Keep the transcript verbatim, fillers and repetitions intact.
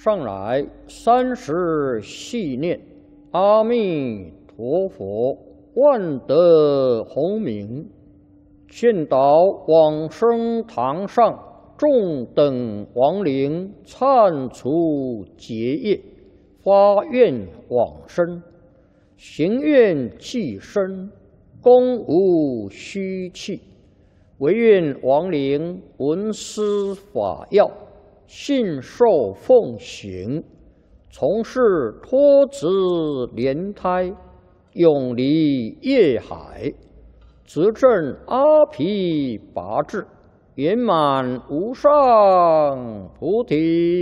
上来三十细念，阿弥陀佛，万德洪名，劝导往生堂上众等亡灵忏除结业，发愿往生，行愿济身，功无虚弃，唯愿亡灵闻思法要，信受奉行，从事脱子莲胎，永离业海，执证阿毗跋致，圆满无上菩提。